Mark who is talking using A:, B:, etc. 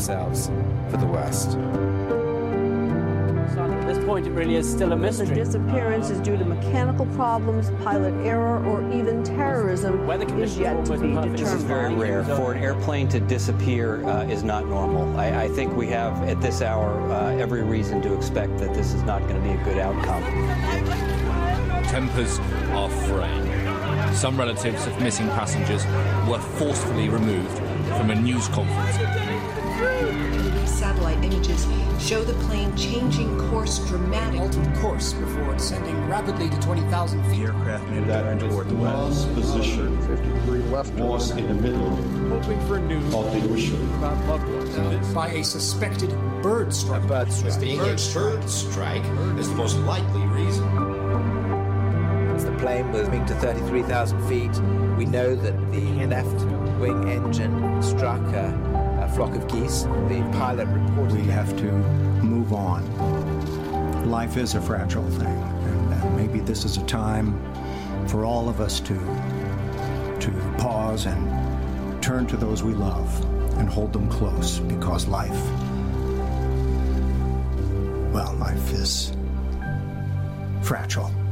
A: ourselves for the worst.
B: At this point, it really is still a mystery.
C: The disappearance is due to mechanical problems, pilot error, or even terrorism is yet to be determined.
D: This is very rare. For an airplane to disappear is not normal. I think we have, at this hour, every reason to expect that this is not going to be a good outcome.
E: Tempers are fraying. Some relatives of missing passengers were forcefully removed from a news conference.
F: Satellite images show the plane changing course dramatically.
G: Altered course before descending rapidly to 20,000 feet.
H: The aircraft made a turn toward the west.
I: Position 50-degree left
H: was in the middle
G: hoping for news
H: of the ocean
G: about loved ones by a suspected bird strike.
A: A bird strike.
J: Being a bird strike is the most likely reason.
K: As the plane was moving to 33,000 feet, we know that the left wing engine struck a flock of geese. The pilot reported...
L: We have to move on. Life is a fragile thing, and maybe this is a time for all of us to pause and turn to those we love and hold them close, because life is fragile.